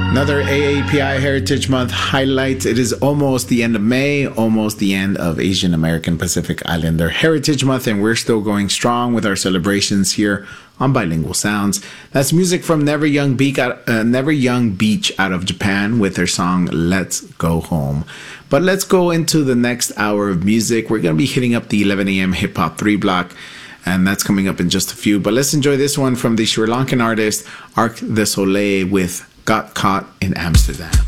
Another AAPI Heritage Month highlights. It is almost the end of May, almost the end of Asian American Pacific Islander Heritage Month, and we're still going strong with our celebrations here on Bilingual Sounds. That's music from Never Young Beach out of Japan with their song Let's Go Home. But let's go into the next hour of music. We're going to be hitting up the 11 a.m. Hip Hop 3 block, and that's coming up in just a few. But let's enjoy this one from the Sri Lankan artist Arc de Soleil with Got Caught in Amsterdam.